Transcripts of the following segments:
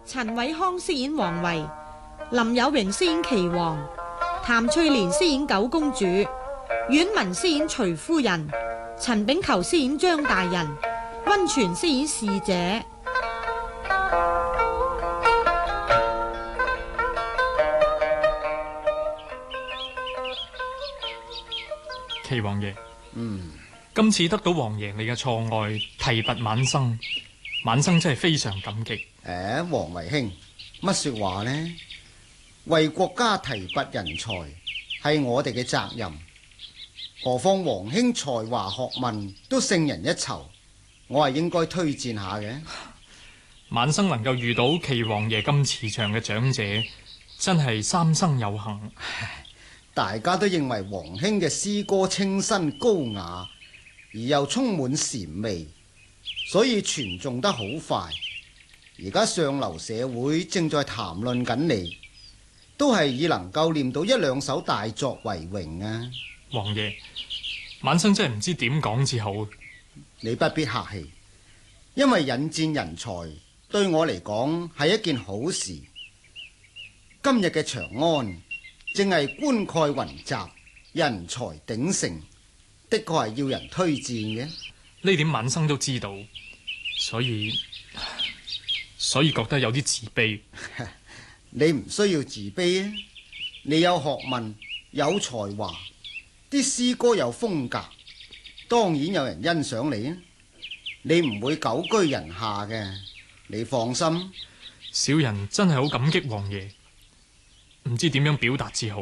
陳偉康飾演王維，林有榮飾演岐王，譚翠蓮飾演九公主，阮文飾演徐夫人，陳炳球飾演張大人，溫泉飾演侍者。 岐王爺，今次得到王爺你嘅錯愛，提拔晚生，晚生真係非常感激。 王維兄，乜說話呢？為國家提拔人才係我哋嘅責任，何況王兄才華學問都勝人一籌，我係應該推薦下嘅。 晚生能夠遇到岐王爺咁慈祥嘅長者，真係三生有幸。 大家都認為王兄嘅詩歌清新高雅，而又充滿禪味，所以傳頌得好快。而家上流社會正在談論緊你，都係以能夠念到一兩首大作為榮啊！ 王爺，晚生真係唔知點講至好。 你不必客氣，因為引薦人才對我嚟講係一件好事。今日嘅長安正係冠蓋雲集，人才鼎盛，的確係要人推薦嘅。 呢點晚生都知道，所以覺得有啲自卑。 你唔需要自卑啊！你有學問，有才華，啲詩歌有風格，當然有人欣賞你啊！你唔會久居人下嘅，你放心。 小人真係好感激王爺，唔知點樣表達至好。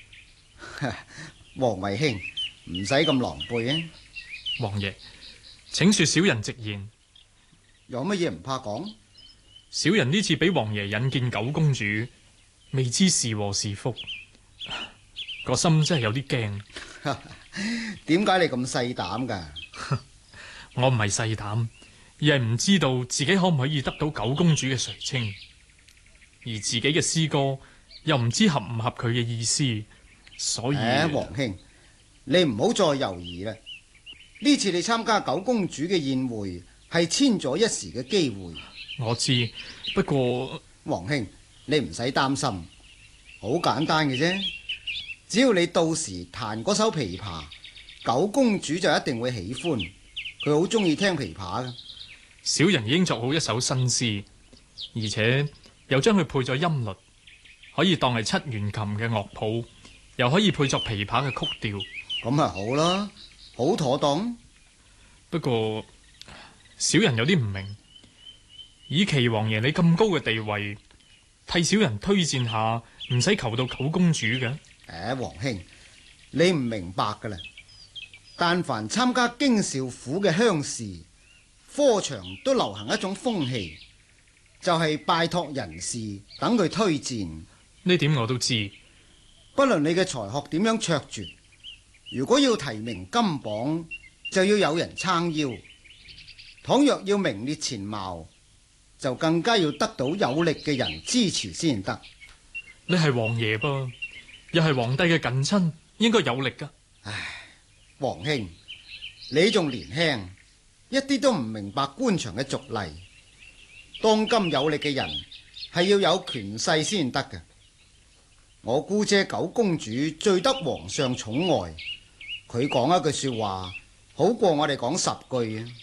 王維兄，唔使咁狼狽啊！ 王爺，請說小人直言。 有乜嘢唔怕講？ 小人呢次俾王爺引見九公主，未知是禍是福，個心真係有啲驚。 點解你咁細膽㗎？ 我唔係細膽，而係唔知道自己可唔可以得到九公主嘅垂青，而自己嘅詩歌又唔知合唔合佢嘅意思，所以王兄，你唔好再猶豫啦。呢次你參加九公主嘅宴會係千載一時嘅機會。 我知，不過王兄，你唔使擔心，好簡單嘅啫。只要你到時彈嗰首琵琶，九公主就一定會喜歡。佢好中意聽琵琶㗎。 小人已經作好一首新詩，而且又將佢配咗音律，可以當係七弦琴嘅樂譜，又可以配作琵琶嘅曲調。 咁咪好啦，好妥當。 不過小人有啲唔明，以岐王爺你咁高嘅地位，替小人推薦下，唔使求到九公主嘅。 王兄，你唔明白噶啦。但凡參加京兆府嘅鄉試，科場都流行一種風氣，就係拜託人士等佢推薦。 呢點我都知。 不論你嘅才學點樣卓絕，如果要提名金榜，就要有人撐腰。倘若要名列前茅，就更加要得到有力嘅人支持先得。 你係王爺噃，又係皇帝嘅近親，應該有力噶。 唉，王兄，你仲年輕，一啲都唔明白官場嘅俗例。當今有力嘅人係要有權勢先得嘅。我姑姐九公主最得皇上寵愛，佢講一句說話好過我哋講10句啊。